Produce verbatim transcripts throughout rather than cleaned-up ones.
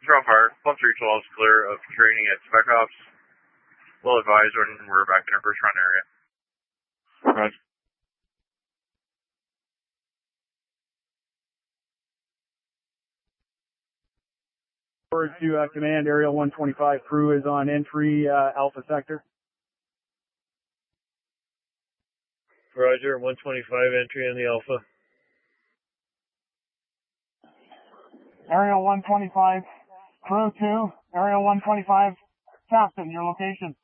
Drop fire. One three twelve is clear of training at Spec Ops. We'll advise when we're back in our first run area. Roger. Word to uh, command, Area one twenty-five crew is on entry, uh, Alpha Sector. Roger, one twenty-five entry in the Alpha. Area one twenty-five, crew two, Area one twenty-five, Captain, your location.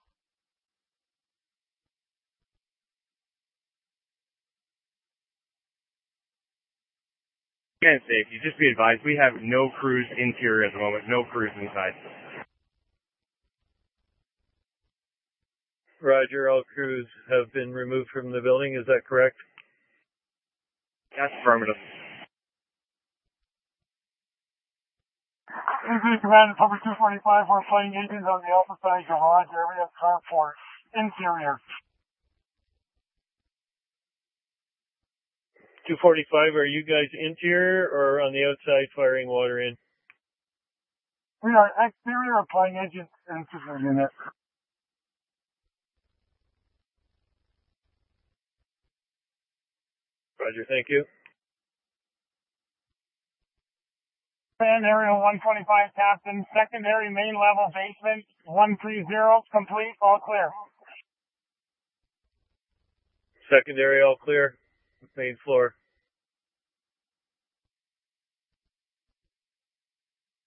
Again, safety, just be advised, we have no crews interior at the moment, no crews inside. Roger, all crews have been removed from the building, is that correct? That's affirmative. E V Command, Cover two forty-five, we're flying agents on the Alpha side, garage area, carport, interior. two forty-five, are you guys interior or on the outside firing water in? We are exterior applying agents into the unit. Roger, thank you. Command, Area one twenty-five, Captain, secondary main level basement, one three zero, complete, all clear. Secondary, all clear. Main floor.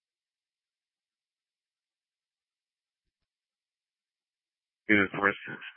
Unit four six.